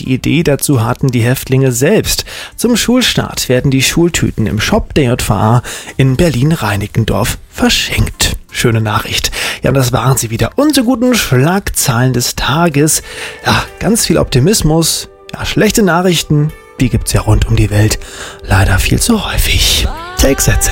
Die Idee dazu hatten die Häftlinge selbst. Zum Schulstart werden die Schultüten im Shop der JVA in Berlin-Reinickendorf verschenkt. Schöne Nachricht. Ja, und das waren sie wieder. Unsere guten Schlagzeilen des Tages. Ja, ganz viel Optimismus. Ja, schlechte Nachrichten, die gibt's ja rund um die Welt. Leider viel zu häufig. Take that.